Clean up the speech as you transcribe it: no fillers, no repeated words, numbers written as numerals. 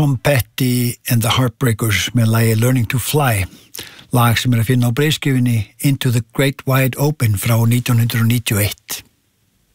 Tom Petty and the Heartbreakers með lagi Learning to Fly, lag sem að finna á breiðskjöfinni Into the Great Wide Open frá 1991.